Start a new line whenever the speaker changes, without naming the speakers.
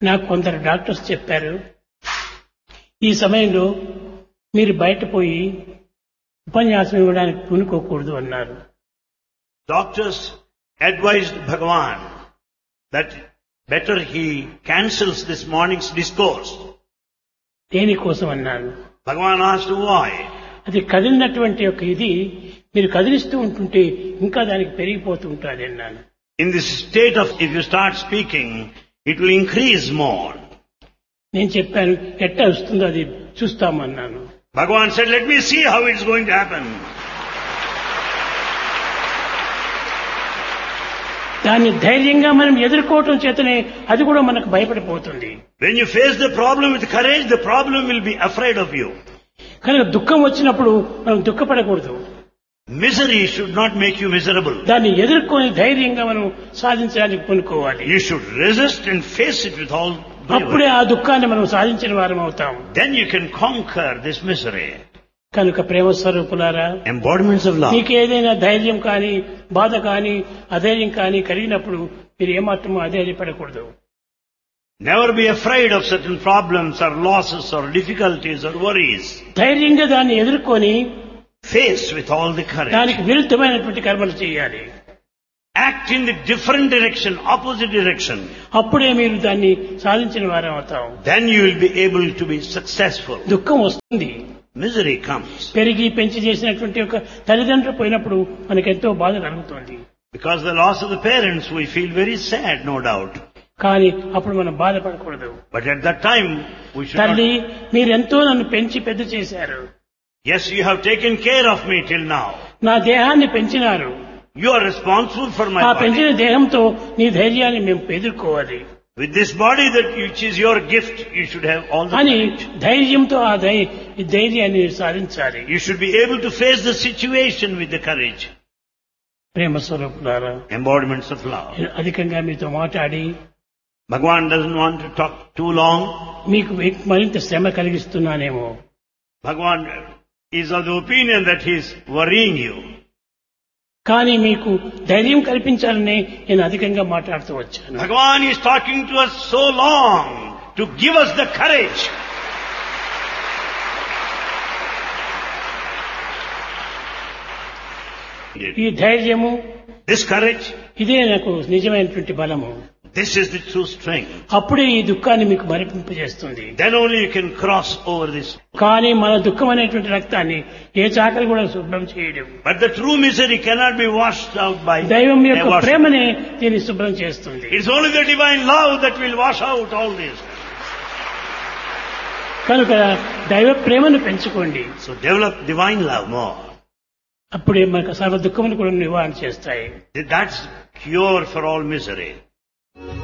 నాకు కొందరు డాక్టర్స్ చెప్పారు, ఈ సమయంలో మీరు బయట పోయి ఉపన్యాసం ఇవ్వడానికి పూనుకోకూడదు అన్నారు.
Doctors advised Bhagavan that better he cancels this morning's discourse.
దేనికోసం అన్నాను.
Bhagavan asked why.
అది కదిలినటువంటి ఒక ఇది మీరు కదిలిస్తూ ఉంటుంటే ఇంకా దానికి పెరిగిపోతూ ఉంటుంది అన్నాను.
In this state of, if you start speaking, it will increase more.
నేను చెప్పాను, ఎట్లా వస్తుందో అది చూస్తామన్నాను.
Bhagavan said, let me see how it's going to happen.
దాన్ని ధైర్యంగా మనం ఎదుర్కోవటం చేతనే అది కూడా మనకు భయపడిపోతుంది.
When you face the problem with courage, the problem will be afraid of you.
కనుక దుఃఖం వచ్చినప్పుడు మనం దుఃఖపడకూడదు.
Misery should not make you miserable.
దాన్ని ఎదుర్కొని ధైర్యంగా మనం సాధించడానికి పూనుకోవాలి.
You should resist and face it with all
అప్పుడే
bravery.
ఆ దుఃఖాన్ని మనం సాధించిన వారం అవుతాం.
Then you can conquer this misery.
కనుక ప్రేమ స్వరూపులారా,
Embodiments of love.
మీకు ఏదైనా ధైర్యం కానీ బాధ కానీ అధైర్యం కానీ కలిగినప్పుడు మీరు ఏమాత్రమూ అధైర్యపడకూడదు.
Never be afraid of certain problems or losses or difficulties or worries.
ధైర్యంగా దాన్ని ఎదుర్కొని
Face with all the courage.
దానికి విరుద్ధమైనటువంటి కర్మలు చేయాలి.
Act in the different direction, opposite direction.
అప్పుడే మీరు దాన్ని సాధించిన వారం అవుతాం.
Then you will be able to be successful.
దుఃఖం వస్తుంది.
Misery comes.
పెరిగి పెంచి చేసినటువంటి ఒక తల్లిదండ్రులు పోయినప్పుడు మనకెంతో బాధ కలుగుతుంది.
Because the loss of the parents, we feel very sad, no doubt.
కానీ అప్పుడు మనం బాధపడకూడదు.
But at that time, we should
తల్లి,
not...
మీరెంతో నన్ను పెంచి పెద్ద చేశారు.
Yes, you have taken care of me till now.
నా దేహాన్ని పెంచినారు.
You are responsible for my
ఆ
body.
పెంచిన దేహంతో నీ ధైర్యాన్ని మేము ఎదుర్కోవాలి
With this body which is your gift, you should have all the
అని
courage.
ధైర్యంతో ఆ ధైర్యాన్ని సాధించాలి.
You should be able to face the situation with the courage.
ప్రేమ స్వరూపులారా,
Embodiments of love.
అధికంగా మీతో మాట్లాడి
Bhagavan doesn't want to talk too long.
మీకు మరింత శ్రమ కలిగిస్తున్నానేమో.
Bhagavan is of the opinion that he is worrying you.
కానీ మీకు ధైర్యం కల్పించాలని నేను అధికంగా మాట్లాడుతూ వచ్చాను.
Bhagavan is talking to us so long to give us the courage.
ఈ ధైర్యము,
This courage,
ఇదే నాకు నిజమైనటువంటి బలము.
this is the true strength.
అప్పుడే ఈ దుఃఖాన్ని మీకు మరిపింపజేస్తుంది.
Then only you can cross over this.
కానీ మన దుఃఖం అనేటువంటి రక్తాన్ని ఏ చాకలి కూడా శుభ్రం చేయడం.
But the true misery cannot be washed out by
దైవం యొక్క
a washing.
ప్రేమనే దీన్ని శుభ్రం చేస్తుంది.
It's only the divine love that will wash out all this.
కనుక దైవ ప్రేమను పెంచుకోండి.
So develop divine love more.
అప్పుడే మనకు సర్వ దుఃఖమును కూడా నివారణ చేస్తాయి.
That's cure for all misery.